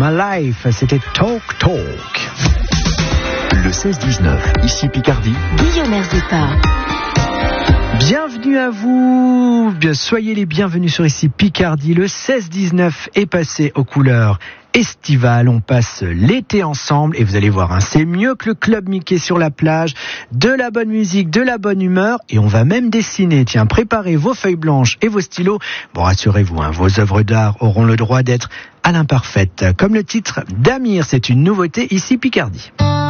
My Life, c'était Talk Talk. Le 16-19, ici Picardie. Guillaume Erzepa. Bienvenue à vous, soyez les bienvenus sur ici Picardie. Le 16-19 est passé aux couleurs estivales, on passe l'été ensemble et vous allez voir, c'est mieux que le Club Mickey sur la plage, de la bonne musique, de la bonne humeur et on va même dessiner. Tiens, préparez vos feuilles blanches et vos stylos. Bon, rassurez-vous, vos œuvres d'art auront le droit d'être à l'imparfaite. Comme le titre d'Amir, c'est une nouveauté ici Picardie.